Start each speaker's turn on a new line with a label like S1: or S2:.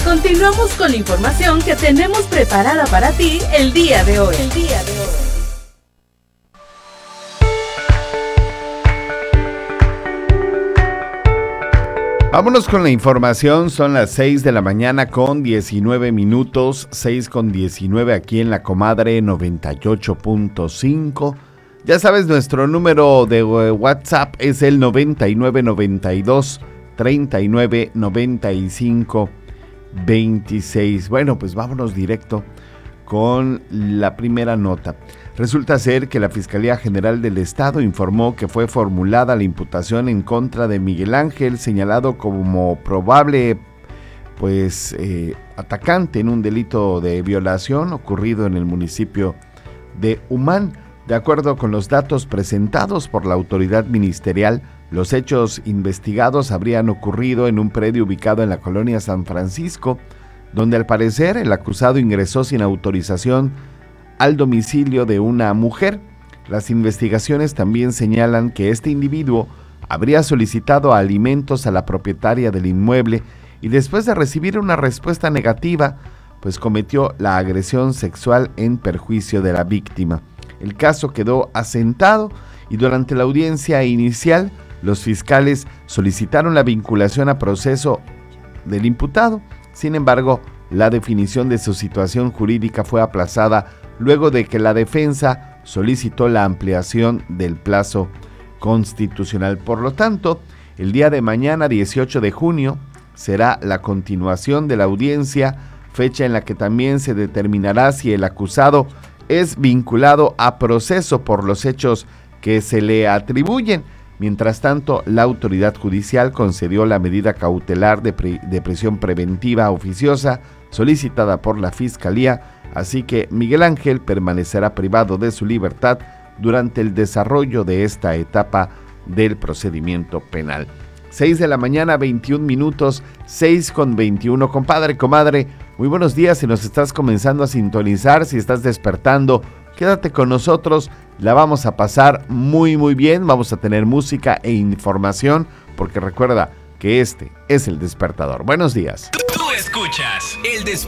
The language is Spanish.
S1: Continuamos con la información que tenemos preparada para ti el día de hoy.
S2: Vámonos con la información, son las 6 de la mañana con 19 minutos, 6 con 19 aquí en La Comadre 98.5. Ya sabes, nuestro número de WhatsApp es el 9992 39 95 26. Bueno, pues vámonos directo con la primera nota. Resulta ser que la Fiscalía General del Estado informó que fue formulada la imputación en contra de Miguel Ángel, señalado como probable atacante en un delito de violación ocurrido en el municipio de Humán. De acuerdo con los datos presentados por la autoridad ministerial, los hechos investigados habrían ocurrido en un predio ubicado en la colonia San Francisco, donde al parecer el acusado ingresó sin autorización al domicilio de una mujer. Las investigaciones también señalan que este individuo habría solicitado alimentos a la propietaria del inmueble y después de recibir una respuesta negativa, pues cometió la agresión sexual en perjuicio de la víctima. El caso quedó asentado y durante la audiencia inicial, los fiscales solicitaron la vinculación a proceso del imputado. Sin embargo, la definición de su situación jurídica fue aplazada luego de que la defensa solicitó la ampliación del plazo constitucional. Por lo tanto, el día de mañana, 18 de junio, será la continuación de la audiencia, fecha en la que también se determinará si el acusado es vinculado a proceso por los hechos que se le atribuyen. Mientras tanto, la autoridad judicial concedió la medida cautelar de prisión preventiva oficiosa solicitada por la Fiscalía, así que Miguel Ángel permanecerá privado de su libertad durante el desarrollo de esta etapa del procedimiento penal. 6 de la mañana, 21 minutos, 6 con 21. Compadre, comadre, muy buenos días. Si nos estás comenzando a sintonizar, si estás despertando, quédate con nosotros, la vamos a pasar muy bien, vamos a tener música e información, porque recuerda que este es El Despertador. Buenos días.
S3: Tú escuchas El Despertador.